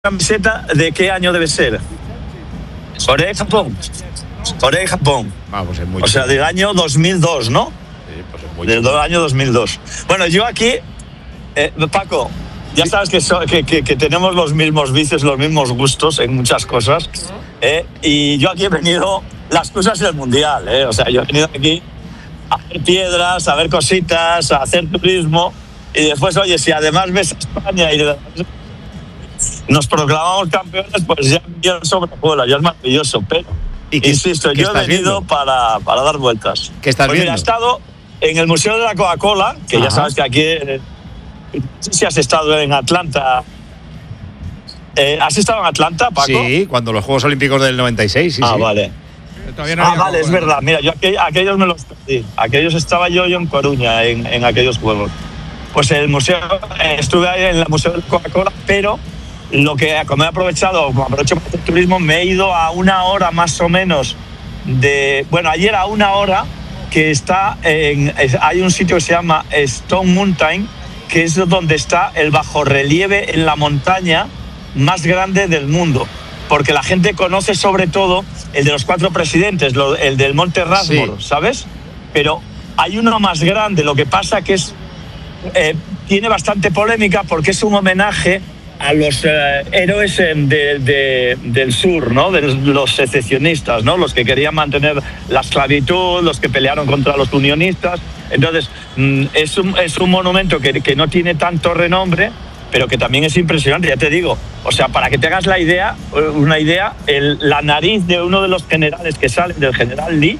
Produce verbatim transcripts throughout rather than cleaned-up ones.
camiseta de qué año debe ser. Corea y Japón. Corea y Japón. Vamos, es muy o sea, del año dos mil dos, ¿no? Sí, pues es muy del chulo. año dos mil dos. Bueno, yo aquí, eh, Paco, ya sabes que, so, que, que, que tenemos los mismos vicios, los mismos gustos en muchas cosas. Eh, y yo aquí he venido las cosas del mundial. Eh, o sea, yo he venido aquí a hacer piedras, a ver cositas, a hacer turismo. Y después, oye, si además ves a España y nos proclamamos campeones, pues ya, ya sobrevuela, ya es maravilloso. Pero, ¿Y qué, insisto, qué yo he venido para, para dar vueltas. ¿Qué estás pues viendo? Mira, he estado en el Museo de la Coca-Cola, que Ajá. ya sabes que aquí, eh, no sé si has estado en Atlanta. Eh, ¿Has estado en Atlanta, Paco? Sí, cuando los Juegos Olímpicos del noventa y seis, sí, ah, sí. vale. No ah, vale, es verdad. Mira, yo aqu- aquellos me los perdí. Aquellos estaba yo, yo en Coruña, en, en aquellos Juegos. Pues el museo, eh, estuve ahí en el Museo de Coca-Cola, pero lo que, como he aprovechado, como aprovecho para hacer turismo, me he ido a una hora más o menos de... Bueno, ayer a una hora que está en... Hay un sitio que se llama Stone Mountain, que es donde está el bajorrelieve en la montaña más grande del mundo. Porque la gente conoce sobre todo el de los cuatro presidentes, el del Monte Rushmore, sí. ¿sabes? Pero hay uno más grande, lo que pasa que es... Eh, tiene bastante polémica porque es un homenaje a los eh, héroes de, de, del sur, ¿no? De los secesionistas, ¿no? Los que querían mantener la esclavitud, los que pelearon contra los unionistas. Entonces, mm, es, un, es un monumento que, que no tiene tanto renombre, pero que también es impresionante, ya te digo. O sea, para que te hagas la idea, una idea, el, la nariz de uno de los generales que sale, del general Lee,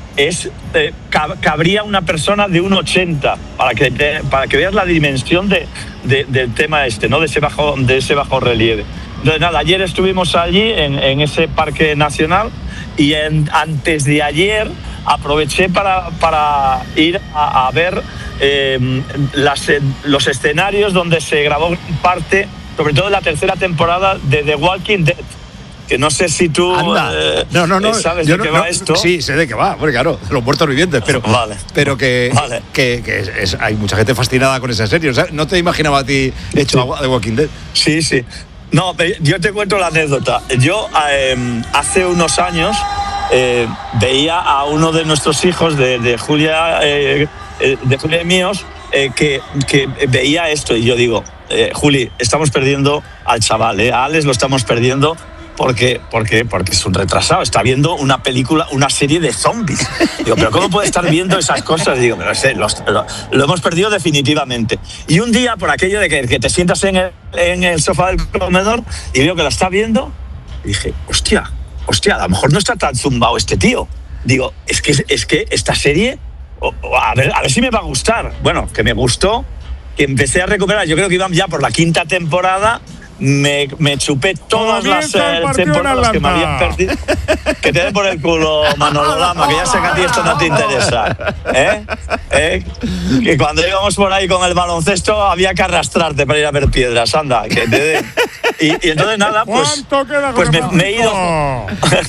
es eh, cabría una persona de uno ochenta, para que te, para que veas la dimensión de, de, del tema este, ¿no? De ese bajo de ese bajo relieve. Entonces nada, ayer estuvimos allí en, en ese parque nacional y en, antes de ayer aproveché para, para ir a, a ver eh, las, los escenarios donde se grabó parte, sobre todo en la tercera temporada de The Walking Dead. Que no sé si tú eh, no, no, no, sabes de no, qué va no, esto. Sí, sé de qué va, porque claro, los muertos vivientes, pero, vale. pero que, vale. que, que es, es, hay mucha gente fascinada con esa serie. O sea, no te imaginaba a ti hecho sí. The Walking Dead. Sí, sí. No, yo te cuento la anécdota. Yo eh, hace unos años eh, veía a uno de nuestros hijos, de, de Julia, eh, de Julia y míos, eh, que, que veía esto y yo digo, eh, Juli, estamos perdiendo al chaval, eh, a Alex lo estamos perdiendo. Porque, porque, porque es un retrasado, está viendo una película, una serie de zombies. Digo, pero ¿cómo puede estar viendo esas cosas? Digo, pero sé, lo, lo, lo hemos perdido definitivamente. Y un día, por aquello de que, que te sientas en el, en el sofá del comedor y veo que la está viendo, dije, hostia, hostia, a lo mejor no está tan zumbado este tío. Digo, es que, es que esta serie, o, o, a, ver, a ver si me va a gustar. Bueno, que me gustó, que empecé a recuperar, yo creo que iban ya por la quinta temporada. Me, me chupé todas las eh, temporadas que me habían perdido. Que te den por el culo, Manolo Lama, que ya sé que a ti esto no te interesa. ¿Eh? ¿Eh? Que cuando íbamos por ahí con el baloncesto había que arrastrarte para ir a ver piedras, anda, que te den. Y, y entonces nada, pues, pues me, me he ido.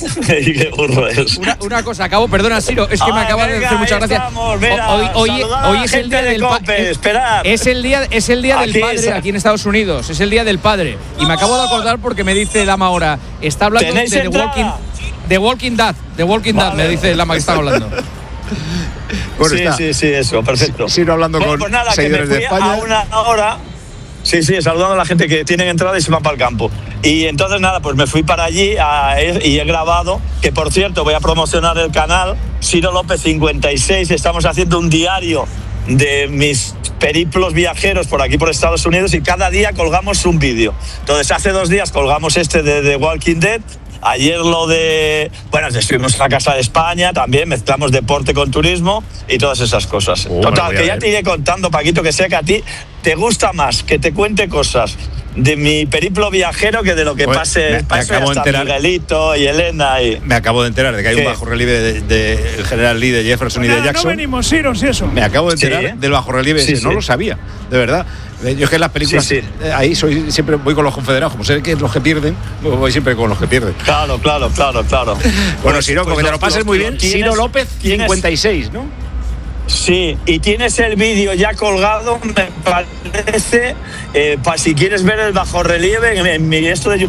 Qué burro es. Una, una cosa, acabo, perdona, Siro, es que ah, me acaba venga, de hacer muchas gracias. Estamos, mira, hoy hoy, hoy es el día del padre. Es el día, es el día del padre es. aquí en Estados Unidos. Es el día del padre. Y me acabo de acordar porque me dice Lama ahora, está hablando de The Walking, The Walking Dead, The Walking Dead, vale. Me dice Lama que está hablando. Bueno, sí, está. sí, sí, eso, perfecto. Sigo hablando bueno, con pues nada, seguidores que me fui de España. A una hora, sí, sí, saludando a la gente que tienen entrada y se van para el campo. Y entonces nada, pues me fui para allí a, y he grabado, que por cierto voy a promocionar el canal, Ciro López cincuenta y seis, estamos haciendo un diario de mis periplos viajeros por aquí por Estados Unidos y cada día colgamos un vídeo. Entonces hace dos días colgamos este de The Walking Dead, ayer lo de, bueno, estuvimos en la Casa de España también, mezclamos deporte con turismo y todas esas cosas. Oh, Total, que ya te iré contando, Paquito, que sé que a ti te gusta más que te cuente cosas de mi periplo viajero que de lo que pues pase, me, pase me acabo hasta de enterar, Miguelito y Elena y... Me acabo de enterar de que hay ¿Qué? un bajo relieve del de, de general Lee, de Jefferson pues y de Jackson. No venimos, Ciro, si eso. Me acabo de enterar ¿Sí? del bajo relieve sí, ese, sí. no lo sabía, de verdad. Yo es que en las películas, sí, sí. ahí soy siempre voy con los confederados, como sé que es los que pierden, voy siempre con los que pierden. Claro, claro, claro, claro. Bueno, pues, Ciro, pues, que te lo pases muy bien. Ciro López cincuenta y seis, ¿no? Sí, y tienes el vídeo ya colgado, me parece, eh, para si quieres ver el bajorrelieve en, en mi esto de YouTube.